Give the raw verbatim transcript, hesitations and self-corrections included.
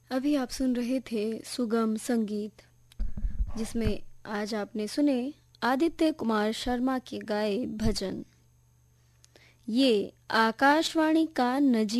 अभी आप सुन रहे थे सुगम संगीत, जिसमें आज आपने सुने आदित्य कुमार शर्मा के गाए भजन। ये आकाशवाणी का नजी